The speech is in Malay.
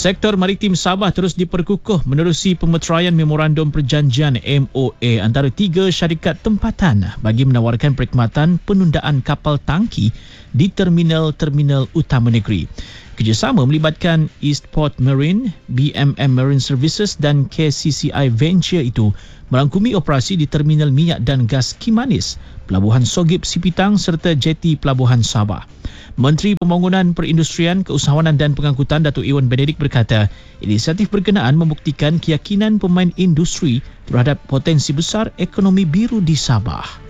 Sektor maritim Sabah terus diperkukuh menerusi pemeteraian Memorandum Perjanjian MOA antara tiga syarikat tempatan bagi menawarkan perkhidmatan penundaan kapal tangki di terminal-terminal utama negeri. Kerjasama melibatkan Eastport Marine, BMM Marine Services dan KCCI Venture itu merangkumi operasi di Terminal Minyak dan Gas Kimanis, Pelabuhan Sogip Sipitang serta Jeti Pelabuhan Sabah. Menteri Pembangunan Perindustrian, Keusahawanan dan Pengangkutan Datuk Iwan Benedict berkata, inisiatif berkenaan membuktikan keyakinan pemain industri terhadap potensi besar ekonomi biru di Sabah.